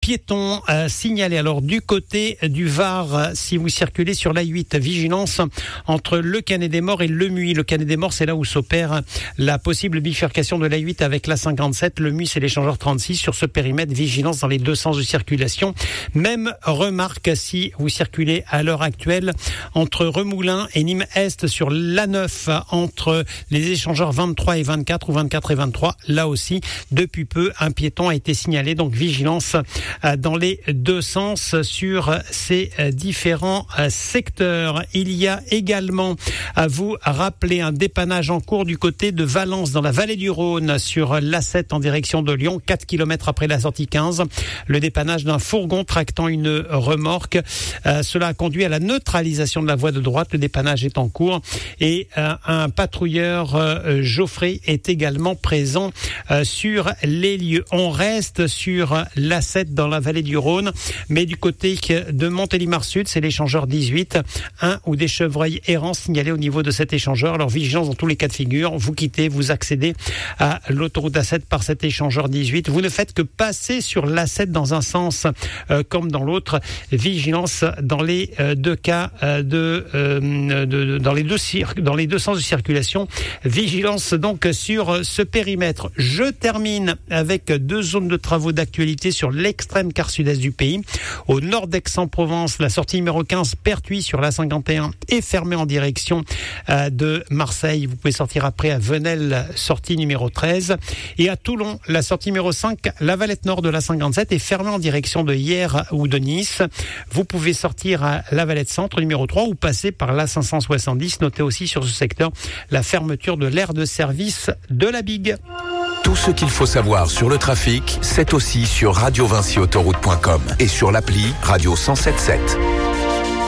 piétons signalés. Alors du côté du Var, si vous circulez sur l'A8, vigilance entre le Canet-des-Morts et le Muy. Le Canet-des-Morts, c'est là où s'opère la possible bifurcation de l'A8 avec l'A57. Le Muy, c'est l'échangeur 36. Sur ce périmètre, vigilance dans les deux sens de circulation. Même remarque si vous circulez à l'heure actuelle entre Remoulins et Nîmes-Est sur l'A9, entre les échangeurs 23 et 24 ou 24 et 23. Là aussi, depuis peu, un piéton a été signalé. Donc vigilance dans les deux sens sur ces différents secteurs. Il y a également à vous rappeler un dépannage en cours du côté de Valence dans la vallée du Rhône sur l'A7 en direction de Lyon, 4 km après la sortie 15. Le dépannage d'un fourgon tractant une remorque. Cela a conduit à la neutralisation de la voie de droite. Le dépannage est en cours et un patrouilleur Geoffrey est également présent sur les lieux. On reste sur l'A7 dans la vallée du Rhône, mais du côté de Montélimar Sud, c'est l'échangeur 18, un ou des chevreuils errants signalés au niveau de cet échangeur. Alors vigilance dans tous les cas de figure. Vous quittez, vous accédez à l'autoroute A7 par cet échangeur 18. Vous ne faites que passer sur l'A7 dans un sens comme dans l'autre. Vigilance dans les deux cas dans les deux sens de circulation. Vigilance donc sur ce périmètre. Je termine avec deux zones de travaux d'actualité sur l'extrême quart sud-est du pays. Au nord d'Aix-en-Provence, la sortie numéro 15 Pertuis sur la 51 est fermée en direction de Marseille. Vous pouvez sortir après à Venelle, sortie numéro 13. Et à Toulon, la sortie numéro 5, la Valette Nord de la 57 est fermée en direction de Hyères ou de Nice. Vous pouvez sortir à la Valette Centre numéro 3 ou passer par la 570. Notez aussi sur ce secteur la fermeture de l'aire de service de la Bigue. Tout ce qu'il faut savoir sur le trafic, c'est aussi sur radiovinciautoroute.com et sur l'appli Radio 107.7.